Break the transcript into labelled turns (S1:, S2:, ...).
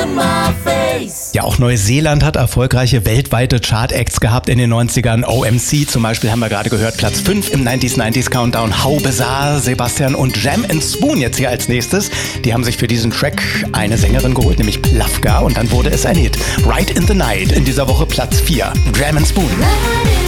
S1: in my face.
S2: Ja, auch Neuseeland hat erfolgreiche weltweite Chart-Acts gehabt in den 90ern. OMC zum Beispiel haben wir gerade gehört, Platz 5 im 90s Countdown. How Bizarre, Sebastian und Jam & Spoon jetzt hier als nächstes. Die haben sich für diesen Track eine Sängerin geholt, nämlich Plafka, und dann wurde es ein Hit. Right in the Night, in dieser Woche Platz 4. Jam & Spoon.